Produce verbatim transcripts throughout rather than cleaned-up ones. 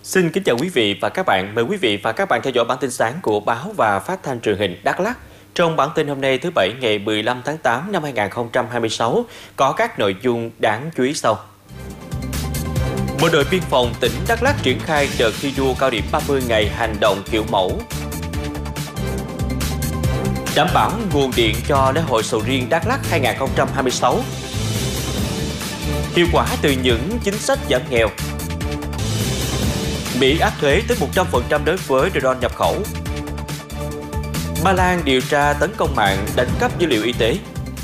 Xin kính chào quý vị và các bạn. Mời quý vị và các bạn theo dõi bản tin sáng của báo và phát thanh truyền hình Đắk Lắk. Trong bản tin hôm nay thứ Bảy ngày mười lăm tháng tám năm hai nghìn không trăm hai mươi sáu có các nội dung đáng chú ý sau. Bộ đội biên phòng tỉnh Đắk Lắk triển khai đợt thi đua cao điểm ba mươi ngày hành động kiểu mẫu. Đảm bảo nguồn điện cho lễ hội sầu riêng Đắk Lắk hai nghìn không trăm hai mươi sáu. Hiệu quả từ những chính sách giảm nghèo. Mỹ áp thuế tới một trăm phần trăm đối với drone nhập khẩu. Ba Lan điều tra tấn công mạng đánh cắp dữ liệu y tế.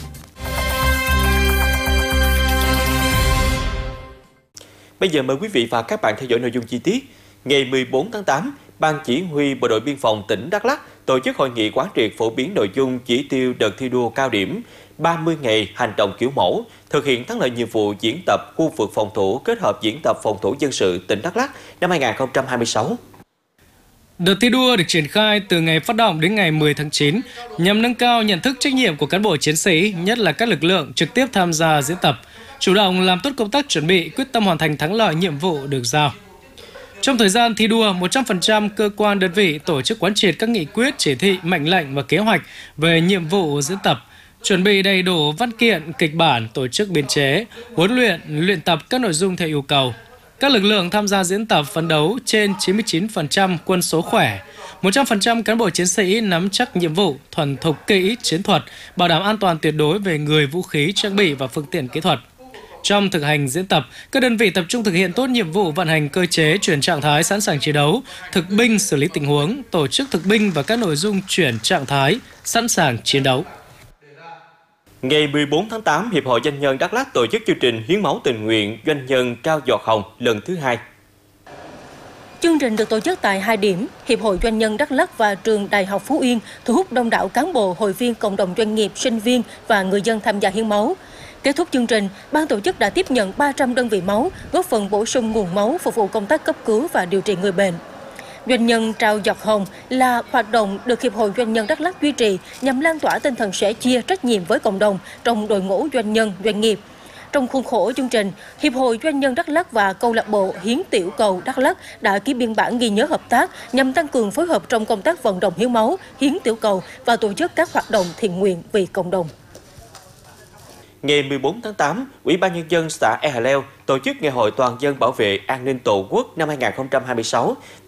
Bây giờ mời quý vị và các bạn theo dõi nội dung chi tiết. Ngày mười bốn tháng tám, Ban Chỉ huy Bộ đội Biên phòng tỉnh Đắk Lắk tổ chức hội nghị quán triệt phổ biến nội dung chỉ tiêu đợt thi đua cao điểm ba mươi ngày hành động kiểu mẫu, thực hiện thắng lợi nhiệm vụ diễn tập khu vực phòng thủ kết hợp diễn tập phòng thủ dân sự tỉnh Đắk Lắk năm hai nghìn không trăm hai mươi sáu. Đợt thi đua được triển khai từ ngày phát động đến ngày mười tháng chín nhằm nâng cao nhận thức trách nhiệm của cán bộ chiến sĩ, nhất là các lực lượng trực tiếp tham gia diễn tập, chủ động làm tốt công tác chuẩn bị, quyết tâm hoàn thành thắng lợi nhiệm vụ được giao. Trong thời gian thi đua, một trăm phần trăm cơ quan đơn vị tổ chức quán triệt các nghị quyết, chỉ thị, mệnh lệnh và kế hoạch về nhiệm vụ diễn tập, chuẩn bị đầy đủ văn kiện, kịch bản, tổ chức biên chế, huấn luyện, luyện tập các nội dung theo yêu cầu. Các lực lượng tham gia diễn tập phấn đấu trên chín mươi chín phần trăm quân số khỏe, một trăm phần trăm cán bộ chiến sĩ nắm chắc nhiệm vụ, thuần thục kỹ chiến thuật, bảo đảm an toàn tuyệt đối về người, vũ khí, trang bị và phương tiện kỹ thuật. Trong thực hành diễn tập, các đơn vị tập trung thực hiện tốt nhiệm vụ vận hành cơ chế chuyển trạng thái sẵn sàng chiến đấu, thực binh xử lý tình huống, tổ chức thực binh và các nội dung chuyển trạng thái sẵn sàng chiến đấu. Ngày mười bốn tháng tám, Hiệp hội Doanh nhân Đắk Lắk tổ chức chương trình hiến máu tình nguyện doanh nhân trao giọt hồng lần thứ hai. Chương trình được tổ chức tại hai điểm, Hiệp hội Doanh nhân Đắk Lắk và Trường Đại học Phú Yên, thu hút đông đảo cán bộ, hội viên, cộng đồng doanh nghiệp, sinh viên và người dân tham gia hiến máu. Kết thúc chương trình, ban tổ chức đã tiếp nhận ba trăm đơn vị máu, góp phần bổ sung nguồn máu phục vụ công tác cấp cứu và điều trị người bệnh. Doanh nhân trao giọt hồng là hoạt động được Hiệp hội Doanh nhân Đắk Lắk duy trì nhằm lan tỏa tinh thần sẻ chia trách nhiệm với cộng đồng trong đội ngũ doanh nhân, doanh nghiệp. Trong khuôn khổ chương trình, Hiệp hội Doanh nhân Đắk Lắk và câu lạc bộ Hiến tiểu cầu Đắk Lắk đã ký biên bản ghi nhớ hợp tác nhằm tăng cường phối hợp trong công tác vận động hiến máu, hiến tiểu cầu và tổ chức các hoạt động thiện nguyện vì cộng đồng. Ngày mười bốn tháng tám, Ủy ban Nhân dân xã E Hà Leo tổ chức Ngày hội toàn dân bảo vệ an ninh Tổ quốc năm hai nghìn không trăm hai mươi sáu.